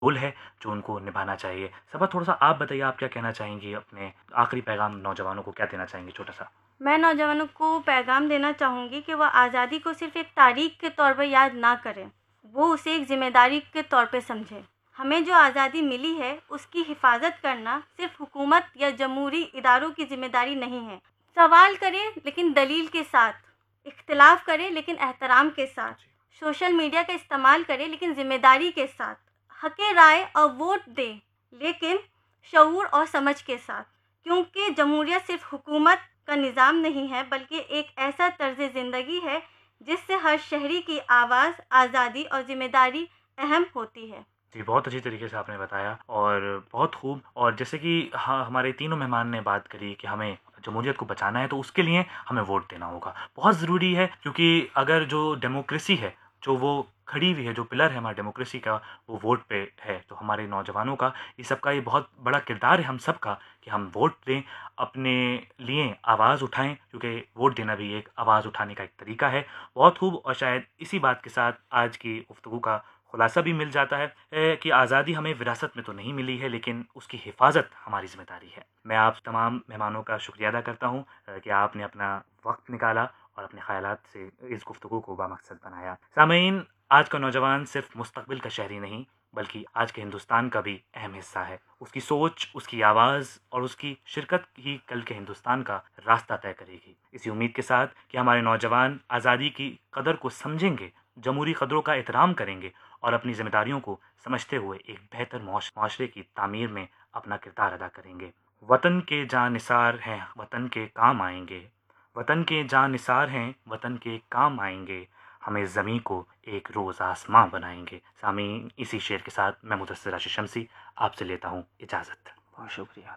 Role ہے جو ان کو نبھانا چاہیے. صبا تھوڑا سا آپ بتائیے، آپ کیا کہنا چاہیں گی، اپنے آخری پیغام نوجوانوں کو کیا دینا چاہیں گے چھوٹا سا؟ میں نوجوانوں کو پیغام دینا چاہوں گی کہ وہ آزادی کو صرف ایک تاریخ کے طور پر یاد نہ کریں، وہ اسے ایک ذمہ داری کے طور پہ سمجھیں. ہمیں جو آزادی ملی ہے اس کی حفاظت کرنا صرف حکومت یا جمہوری اداروں کی ذمہ داری نہیں ہے. سوال کریں لیکن دلیل کے ساتھ، اختلاف کریں لیکن احترام کے ساتھ، سوشل میڈیا کا استعمال کریں لیکن ذمہ داری کے ساتھ، حق رائے اور ووٹ دیں لیکن شعور اور سمجھ کے ساتھ، کیونکہ جمہوریت صرف حکومت کا نظام نہیں ہے بلکہ ایک ایسا طرز زندگی ہے جس سے ہر شہری کی آواز، آزادی اور ذمہ داری اہم ہوتی ہے. جی، بہت اچھی طریقے سے آپ نے بتایا اور بہت خوب. اور جیسے کہ ہمارے تینوں مہمان نے بات کری کہ ہمیں جمہوریت کو بچانا ہے تو اس کے لیے ہمیں ووٹ دینا ہوگا. بہت ضروری ہے، کیونکہ اگر جو ڈیموکریسی ہے، جو وہ کھڑی ہوئی ہے، جو پلر ہے ہماری ڈیموکریسی کا، وہ ووٹ پہ ہے. تو ہمارے نوجوانوں کا، یہ سب کا یہ بہت بڑا کردار ہے ہم سب کا کہ ہم ووٹ دیں، اپنے لیے آواز اٹھائیں، کیونکہ ووٹ دینا بھی ایک آواز اٹھانے کا ایک طریقہ ہے. بہت خوب. اور شاید اسی بات کے ساتھ آج کی گفتگو کا خلاصہ بھی مل جاتا ہے کہ آزادی ہمیں وراثت میں تو نہیں ملی ہے، لیکن اس کی حفاظت ہماری ذمہ داری ہے. میں آپ تمام مہمانوں کا شکریہ ادا کرتا ہوں کہ آپ نے اپنا وقت نکالا اور اپنے خیالات سے اس گفتگو کو بامقصد بنایا. سامعین، آج کا نوجوان صرف مستقبل کا شہری نہیں بلکہ آج کے ہندوستان کا بھی اہم حصہ ہے. اس کی سوچ، اس کی آواز اور اس کی شرکت ہی کل کے ہندوستان کا راستہ طے کرے گی. اسی امید کے ساتھ کہ ہمارے نوجوان آزادی کی قدر کو سمجھیں گے، جمہوری قدروں کا احترام کریں گے اور اپنی ذمہ داریوں کو سمجھتے ہوئے ایک بہتر معاشرے کی تعمیر میں اپنا کردار ادا کریں گے. وطن کے جاں نثار ہیں، وطن کے کام آئیں گے. وطن کے جاں نثار ہیں، وطن کے کام آئیں گے. ہمیں زمیں کو ایک روز آسماں بنائیں گے. سامعین، اسی شعر کے ساتھ میں مدثر راشد شمسی آپ سے لیتا ہوں اجازت. بہت شکریہ.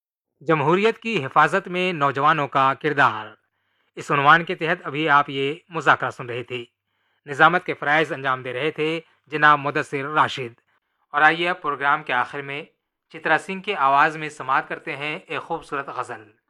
جمہوریت کی حفاظت میں نوجوانوں کا کردار، اس عنوان کے تحت ابھی آپ یہ مذاکرہ سن رہے تھے. نظامت کے فرائض انجام دے رہے تھے جناب مدثر راشد. اور آئیے اب پروگرام کے آخر میں چترا سنگھ کی آواز میں سماعت کرتے ہیں ایک خوبصورت غزل.